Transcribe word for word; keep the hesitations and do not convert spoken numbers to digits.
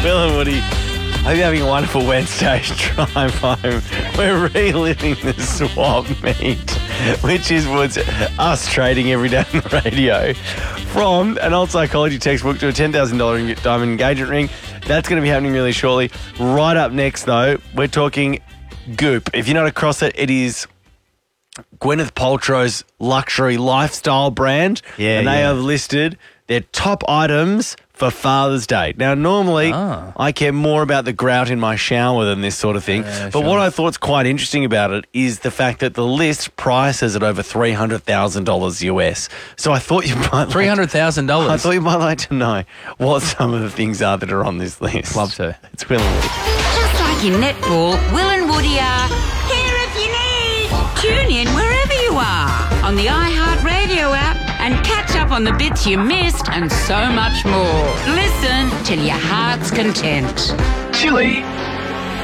Will and Woody. I hope you're having a wonderful Wednesday drive home. We're reliving the swap meet, which is what's us trading every day on the radio. From an old psychology textbook to a ten thousand dollars diamond engagement ring. That's going to be happening really shortly. Right up next, though, we're talking Goop. If you're not across it, it is Gwyneth Paltrow's luxury lifestyle brand. Yeah, and they yeah. have listed their top items for Father's Day. Now, normally, Ah. I care more about the grout in my shower than this sort of thing. Yeah, but sure. what I thought's quite interesting about it is the fact that the list prices at over three hundred thousand dollars U S. So I thought you might three hundred thousand dollars. I thought you might like to know what some of the things are that are on this list. Love to. It's Will and Woody. Just like in netball, Will and Woody are here if you need. Tune in wherever you are on the iHeartRadio app and catch up on the bits you missed and so much more. Listen till your heart's content. Chili